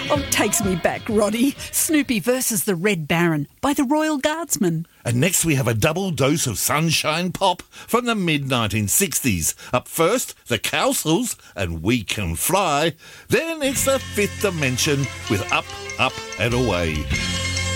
Oh, takes me back, Roddy. Snoopy versus the Red Baron by the Royal Guardsmen. And next we have a double dose of sunshine pop from the mid-1960s. Up first, the Cowsills and We Can Fly. Then it's the Fifth Dimension with Up, Up and Away.